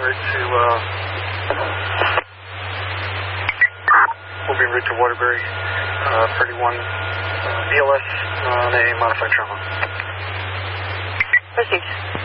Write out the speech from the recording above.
route to, we'll be en route to Waterbury, 31 ELS on a modified trauma. Received.